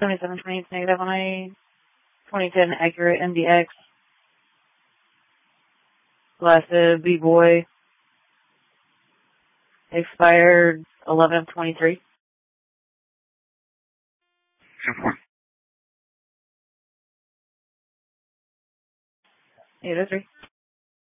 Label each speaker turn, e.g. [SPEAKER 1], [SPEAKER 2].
[SPEAKER 1] 7720, it's negative on a 2010 Acura MDX. Blasted B-Boy. Expired 11/23. 803.